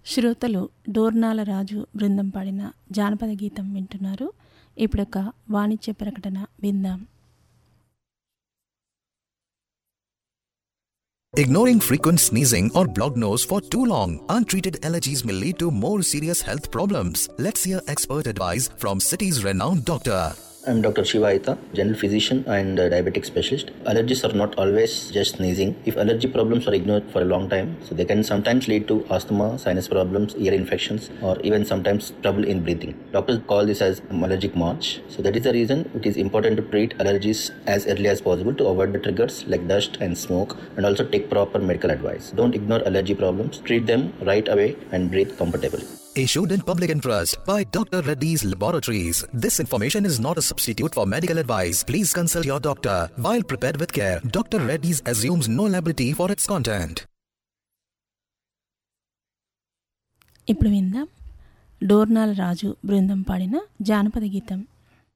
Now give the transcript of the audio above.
శ్రోతలు డోర్నాల రాజు బృందం పాడిన జానపద గీతం వింటున్నారు. ఇప్పుడొక వాణిజ్య ప్రకటన విందాం. Ignoring frequent sneezing or blocked nose for too long, untreated allergies may lead to more serious health problems. Let's hear expert advice from city's renowned doctor. I'm Dr. Shiva Aita, general physician and diabetic specialist. Allergies are not always just sneezing. If allergy problems are ignored for a long time, so they can sometimes lead to asthma, sinus problems, ear infections, or even sometimes trouble in breathing. Doctors call this as allergic march. So that is the reason it is important to treat allergies as early as possible to avoid the triggers like dust and smoke, and also take proper medical advice. Don't ignore allergy problems. Treat them right away and breathe comfortably. Issued in public interest by Dr. Reddy's Laboratories. This information is not a substitute for medical advice. Please consult your doctor. While prepared with care, Dr. Reddy's assumes no liability for its content. ఇప్పుడు విందాం డోర్నాల రాజు బృందం పాడిన జానపద గీతం.